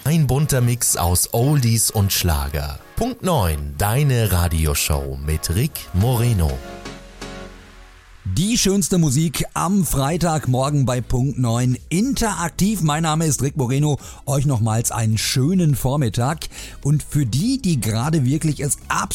Ein bunter Mix aus Oldies und Schlager. Punkt 9, deine Radioshow mit Rick Moreno. Die schönste Musik am Freitagmorgen bei Punkt 9 interaktiv. Mein Name ist Rick Moreno. Euch nochmals einen schönen Vormittag. Und für die gerade wirklich es absolut